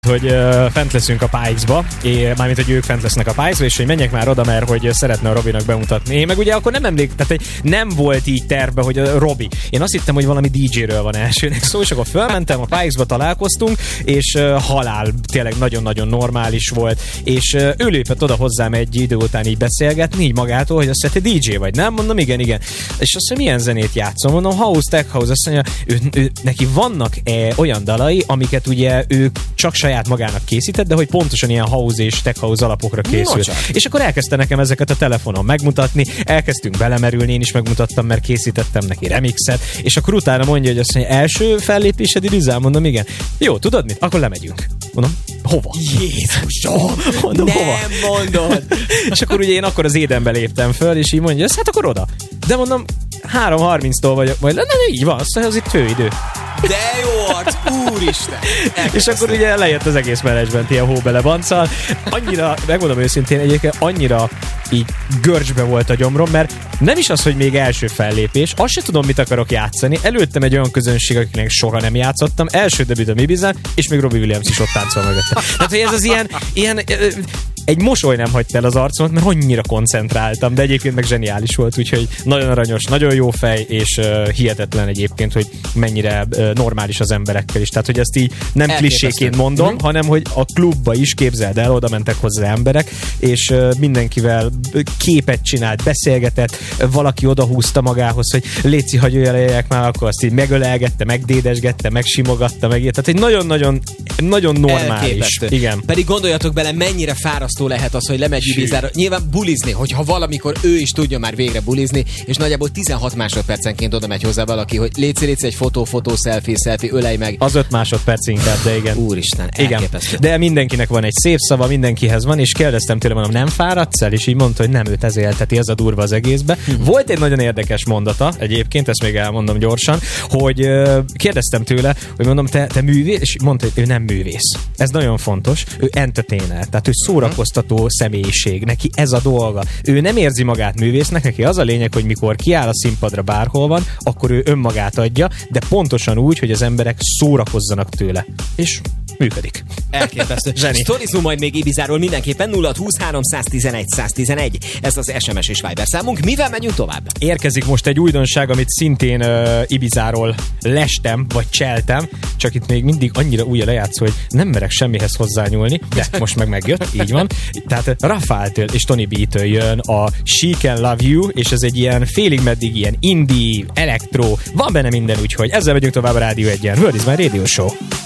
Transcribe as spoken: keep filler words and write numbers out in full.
hogy uh, fent leszünk a Pikes-ba, és mármint, hogy ők fent lesznek a Pikes-ba, és hogy menjek már oda, mert hogy szeretne a Robinak bemutatni. Én meg ugye akkor nem emlék, tehát hogy nem volt így terve, hogy a Robi. Én azt hittem, hogy valami dé jéről van elsőnek szó, és akkor fölmentem, a Pikes-ba találkoztunk, és uh, halál, tényleg nagyon-nagyon normális volt, és uh, ő lépett oda hozzám egy idő után így beszélgetni, így magától, hogy azt mondja, te dé jé vagy, nem? Mondom, igen, igen. És azt mondja, milyen zenét játszom? Mondom, House, Tech House. Azt mondja, ő, ő, neki vannak e, olyan dalai, amiket ugye ő csak saját magának készített, de hogy pontosan ilyen house és tech house alapokra készült. No, és akkor elkezdte nekem ezeket a telefonon megmutatni, elkezdtünk belemerülni, én is megmutattam, mert készítettem neki remixet, és akkor utána mondja, hogy azt mondja, első fellépésed Ibizán? Mondom, igen. Jó, tudod mit? Akkor lemegyünk. Mondom, hova? Jézusom! Mondom, nem hova? mondod! És akkor ugye én akkor az Édenbe léptem föl, és így mondja, hát akkor oda. De mondom, három harminctól vagyok, majd nem, így van, azt mondja, az itt főidő. De jó arc, úristen! Elkezdtem. És akkor ugye lejött az egész menedzsment ilyen hóbelebanccal. Annyira, megmondom őszintén, egyébként annyira így görcsbe volt a gyomrom, mert nem is az, hogy még első fellépés, azt se tudom, mit akarok játszani. Előttem egy olyan közönség, akiknek soha nem játszottam, első debütöm Ibizán, és még Robbie Williams is ott táncol mögötte. Tehát, hogy ez az ilyen, ilyen egy mosoly nem hagyta el az arcomat, mert annyira koncentráltam, de egyébként meg zseniális volt, úgyhogy nagyon aranyos, nagyon jó fej, és uh, hihetetlen egyébként, hogy mennyire uh, normális az emberekkel is. Tehát, hogy ezt így nem klisséként mondom, mm-hmm. hanem, hogy a klubba is, képzeld el, oda mentek hozzá emberek, és uh, mindenkivel képet csinált, beszélgetett, valaki odahúzta magához, hogy léci, hagyj öleljek már, akkor azt így megölelgette, megdédesgette, megsimogatta, meg tehát egy nagyon-nagyon nagyon normális. Elképesztő. Igen. Pedig gondoljatok bele, mennyire fárasztó lehet az, hogy lemegy Ibizára. Nyilván bulizni, hogyha valamikor ő is tudja már végre bulizni, és nagyjából tizenhat másodpercenként oda megy hozzá valaki, hogy léci, léci, egy fotó, fotó, selfie, selfie, ölej meg. Az öt másodperc inkább, de igen. Úristen, elképesztő. Igen. De mindenkinek van egy szép szava, mindenkihez van, és kérdeztem tőle, mondom, nem fáradsz el? És így mondta, hogy nem, őt ez élteti, ez a durva az egészbe. Hmm. Volt egy nagyon érdekes mondata, egyébként, ezt még elmondom gyorsan, hogy uh, kérdeztem tőle, hogy mondom, te, te művész, és mondta, hogy ő nem művész. Ez nagyon fontos, ő entertainer, tehát ő szórakoztató személyiség, neki ez a dolga. Ő nem érzi magát művésznek, neki az a lényeg, hogy mikor kiáll a színpadra bárhol van, akkor ő önmagát adja, de pontosan úgy, hogy az emberek szórakozzanak tőle. És működik. Elképesztő. Sztorizunk majd még Ibizáról mindenképpen nulla húsz háromszáztizenegy száztizenegy. Ez az es em es és Viber számunk. Mivel menjünk tovább? Érkezik most egy újdonság, amit szintén uh, Ibizáról lestem, vagy cseltem, csak itt még mindig annyira újra lejátszó, hogy nem merek semmihez hozzányúlni, de most meg megjött, így van. Tehát Rafáltől és Tony B-től jön a She Can Love You, és ez egy ilyen félig meddig ilyen indie, elektro, van benne minden, úgyhogy ezzel megyünk tovább a Rádió egyen. World is my radio show.